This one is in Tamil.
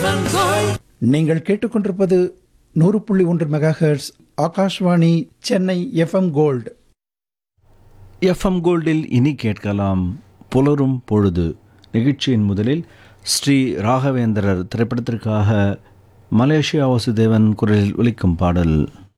நீங்கள் கேட்டுக்கொண்டிருப்பது 100.1 megahertz Akashvani Chennai FM gold. FM கோல்டில் இனி கேட்கலாம் புலரும் பொழுது. நிகழ்ச்சியின் முதலில் ஸ்ரீ ராகவேந்திரர் திரைப்படத்திற்காக மலேசியா வாசுதேவன் குரலில் ஒலிக்கும் பாடல்.